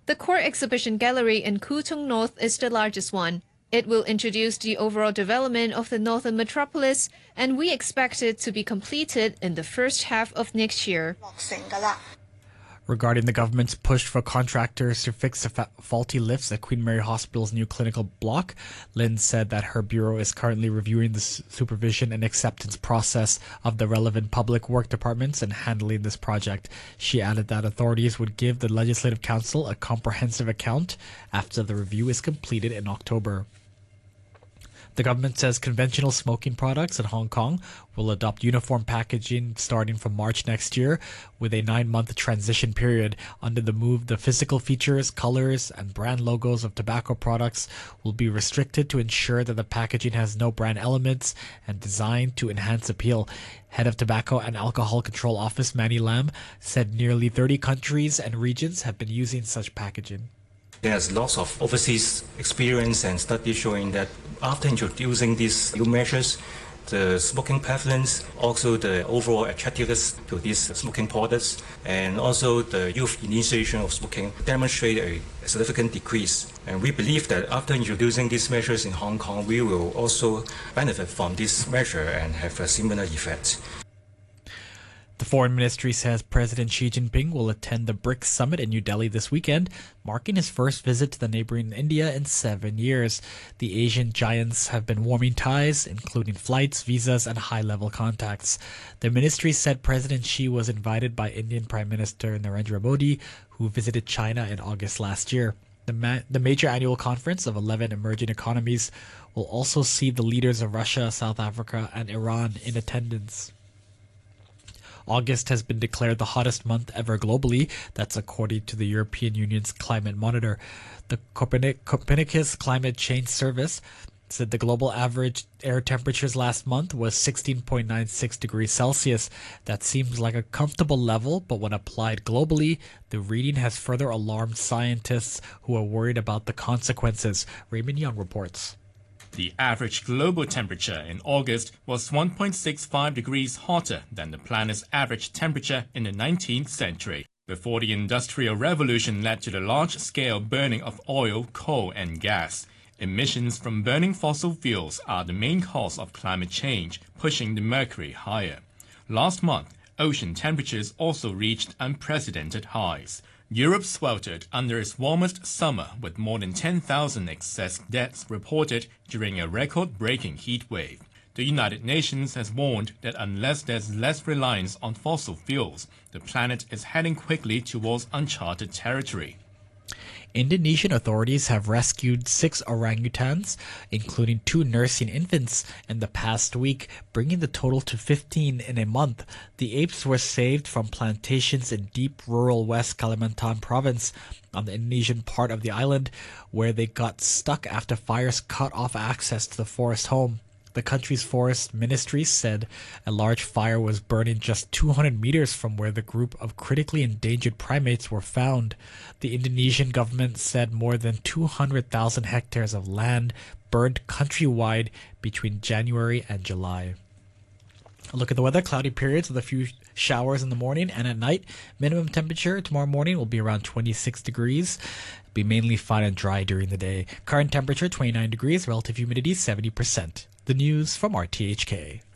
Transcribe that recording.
The core exhibition gallery in Kutong North is the largest one. It will introduce the overall development of the northern metropolis, and we expect it to be completed in the first half of next year. Regarding the government's push for contractors to fix the faulty lifts at Queen Mary Hospital's new clinical block, Lin said that her bureau is currently reviewing the supervision and acceptance process of the relevant public work departments and handling this project. She added that authorities would give the Legislative Council a comprehensive account after the review is completed in October. The government says conventional smoking products in Hong Kong will adopt uniform packaging starting from March next year, with a 9-month transition period. Under the move, the physical features, colors, and brand logos of tobacco products will be restricted to ensure that the packaging has no brand elements and designed to enhance appeal. Head of Tobacco and Alcohol Control Office Manny Lam said nearly 30 countries and regions have been using such packaging. There's lots of overseas experience and studies showing that after introducing these new measures, the smoking prevalence, also the overall attractiveness to these smoking products, and also the youth initiation of smoking demonstrate a significant decrease. And we believe that after introducing these measures in Hong Kong, we will also benefit from this measure and have a similar effect. The Foreign Ministry says President Xi Jinping will attend the BRICS summit in New Delhi this weekend, marking his first visit to the neighboring India in 7 years. The Asian giants have been warming ties, including flights, visas, and high-level contacts. The ministry said President Xi was invited by Indian Prime Minister Narendra Modi, who visited China in August last year. The major annual conference of 11 emerging economies will also see the leaders of Russia, South Africa, and Iran in attendance. August has been declared the hottest month ever globally. That's according to the European Union's Climate Monitor. The Copernicus Climate Change Service said the global average air temperatures last month was 16.96 degrees Celsius. That seems like a comfortable level, but when applied globally, the reading has further alarmed scientists who are worried about the consequences. Raymond Young reports. The average global temperature in August was 1.65 degrees hotter than the planet's average temperature in the 19th century, before the Industrial Revolution led to the large-scale burning of oil, coal, and gas. Emissions from burning fossil fuels are the main cause of climate change, pushing the mercury higher. Last month, ocean temperatures also reached unprecedented highs. Europe sweltered under its warmest summer, with more than 10,000 excess deaths reported during a record-breaking heat wave. The United Nations has warned that unless there's less reliance on fossil fuels, the planet is heading quickly towards uncharted territory. Indonesian authorities have rescued 6 orangutans, including 2 nursing infants, in the past week, bringing the total to 15 in a month. The apes were saved from plantations in deep rural West Kalimantan province on the Indonesian part of the island, where they got stuck after fires cut off access to the forest home. The country's forest ministry said a large fire was burning just 200 meters from where the group of critically endangered primates were found. The Indonesian government said more than 200,000 hectares of land burned countrywide between January and July. A look at the weather. Cloudy periods with a few showers in the morning and at night. Minimum temperature tomorrow morning will be around 26 degrees. It'll be mainly fine and dry during the day. Current temperature 29 degrees. Relative humidity 70%. The news from RTHK.